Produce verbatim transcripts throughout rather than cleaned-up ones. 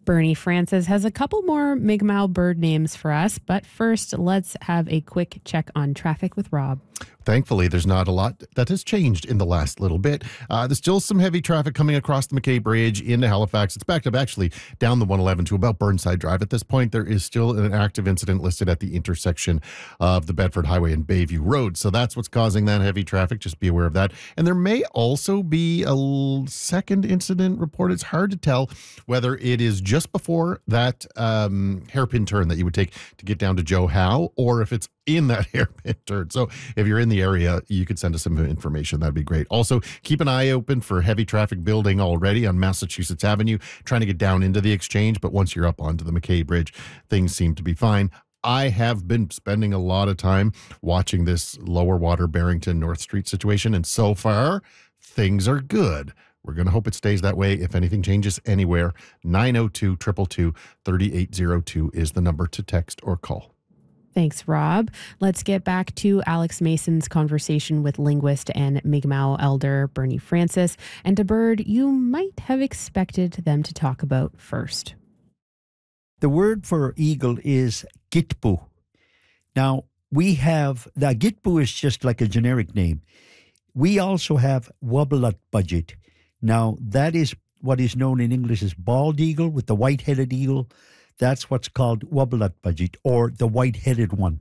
Bernie Francis has a couple more Mi'kmaq bird names for us, but first, let's have a quick check on traffic with Rob. Thankfully, there's not a lot that has changed in the last little bit. Uh, there's still some heavy traffic coming across the McKay Bridge into Halifax. It's backed up actually down the one eleven to about Burnside Drive. At this point, there is still an active incident listed at the intersection of the Bedford Highway and Bayview Road. So that's what's causing that heavy traffic. Just be aware of that. And there may also be a l- second incident report. It's hard to tell whether it is just before that um, hairpin turn that you would take to get down to Joe Howe, or if it's in that hairpin turn. So if you're in the area, you could send us some information. That'd be great. Also, keep an eye open for heavy traffic building already on Massachusetts Avenue, trying to get down into the exchange. But once you're up onto the McKay Bridge, things seem to be fine. I have been spending a lot of time watching this Lower Water Barrington North Street situation, and so far, things are good. We're going to hope it stays that way. If anything changes anywhere, nine oh two, two two two, three eight oh two is the number to text or call. Thanks, Rob. Let's get back to Alex Mason's conversation with linguist and Mi'kmaq elder Bernie Francis, and a bird you might have expected them to talk about first. The word for eagle is gitbu. Now, we have, the gitbu is just like a generic name. We also have wobblet budget. Now, that is what is known in English as bald eagle with the white-headed eagle. That's what's called wobblet budget, or the white-headed one.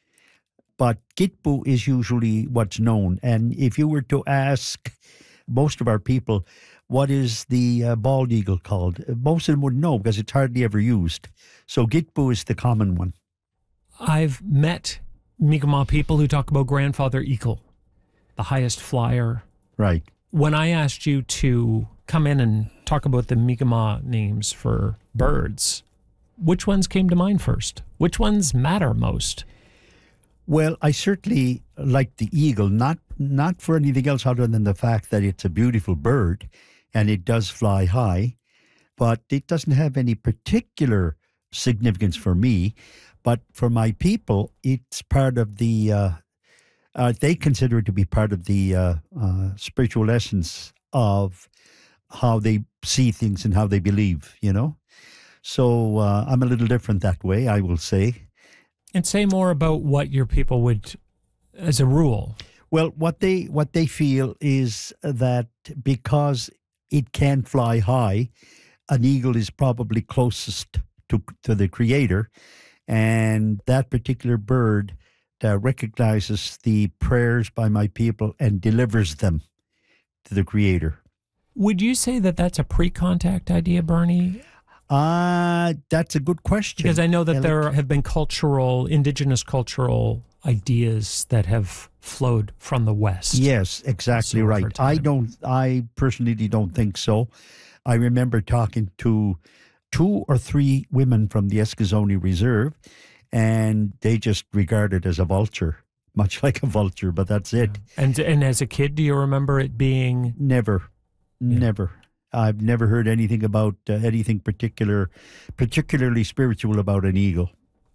But gitbu is usually what's known. And if you were to ask most of our people, what is the uh, bald eagle called? Most of them would know because it's hardly ever used. So gitbu is the common one. I've met Mi'kmaq people who talk about grandfather eagle, the highest flyer. Right. When I asked you to come in and talk about the Mi'kmaq names for birds, which ones came to mind first? Which ones matter most? Well, I certainly like the eagle, not not for anything else other than the fact that it's a beautiful bird and it does fly high, but it doesn't have any particular significance for me. But for my people, it's part of the, uh, uh, they consider it to be part of the uh, uh, spiritual essence of how they see things and how they believe, you know? So uh, I'm a little different that way, I will say. And say more about what your people would, as a rule. Well, what they what they feel is that because it can fly high, an eagle is probably closest to to the Creator, and that particular bird uh, recognizes the prayers by my people and delivers them to the Creator. Would you say that that's a pre-contact idea, Bernie? Uh, that's a good question. Because I know that Alec. there have been cultural, indigenous cultural ideas that have flowed from the West. Yes, exactly So over right. time. I don't, I personally don't think so. I remember talking to two or three women from the Eskasoni Reserve, and they just regard it as a vulture, much like a vulture, but that's it. And and as a kid, do you remember it being... Never, Yeah. never. I've never heard anything about uh, anything particular, particularly spiritual about an eagle.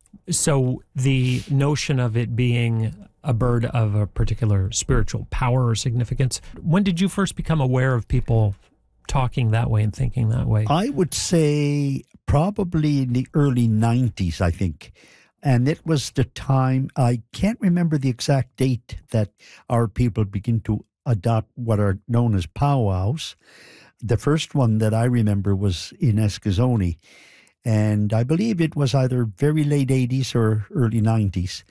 So the notion of it being a bird of a particular spiritual power or significance, when did you first become aware of people talking that way and thinking that way? I would say probably in the early nineties, I think. And it was the time, I can't remember the exact date that our people begin to adopt what are known as powwows. The first one that I remember was in Eskasoni, and I believe it was either very late eighties or early nineties.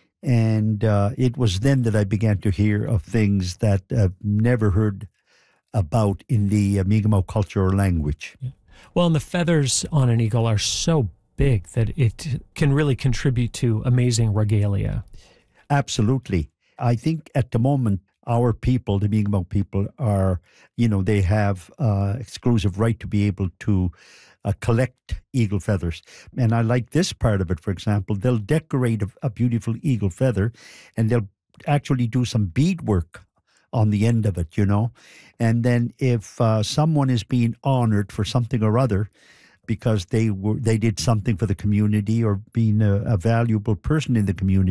And uh, it was then that I began to hear of things that I've never heard about in the uh, Mi'kmaq culture or language. Yeah. Well, and the feathers on an eagle are so big that it can really contribute to amazing regalia. Absolutely. I think at the moment, our people, the Mi'kmaq people, are, you know, they have uh, exclusive right to be able to uh, collect eagle feathers. And I like this part of it, for example. They'll decorate a, a beautiful eagle feather, and they'll actually do some beadwork on the end of it, you know. And then if uh, someone is being honored for something or other, because they were they did something for the community or being a, a valuable person in the community,